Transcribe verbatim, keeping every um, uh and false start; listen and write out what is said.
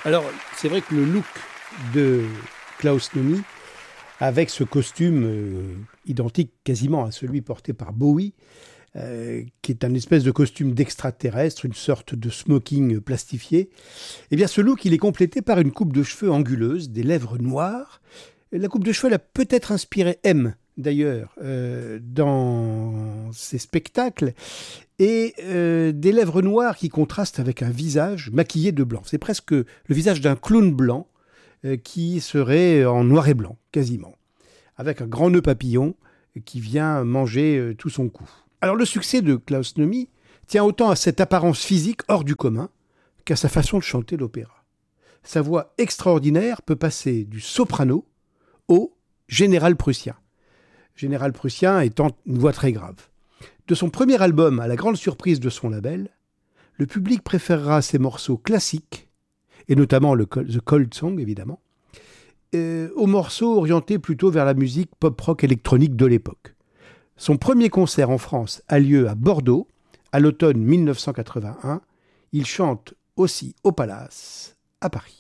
Alors, c'est vrai que le look de Klaus Nomi, avec ce costume euh, identique quasiment à celui porté par Bowie, euh, qui est un espèce de costume d'extraterrestre, une sorte de smoking plastifié, eh bien ce look, il est complété par une coupe de cheveux anguleuse, des lèvres noires. La coupe de cheveux, elle a peut-être inspiré M, d'ailleurs, euh, dans ses spectacles, et euh, des lèvres noires qui contrastent avec un visage maquillé de blanc. C'est presque le visage d'un clown blanc euh, qui serait en noir et blanc, quasiment, avec un grand nœud papillon qui vient manger euh, tout son cou. Alors le succès de Klaus Nomi tient autant à cette apparence physique hors du commun qu'à sa façon de chanter l'opéra. Sa voix extraordinaire peut passer du soprano au général prussien. Général prussien étant une voix très grave. De son premier album à la grande surprise de son label, le public préférera ses morceaux classiques, et notamment le The Cold Song évidemment, euh, aux morceaux orientés plutôt vers la musique pop-rock électronique de l'époque. Son premier concert en France a lieu à Bordeaux, à l'automne mille neuf cent quatre-vingt-un. Il chante aussi au Palace, à Paris.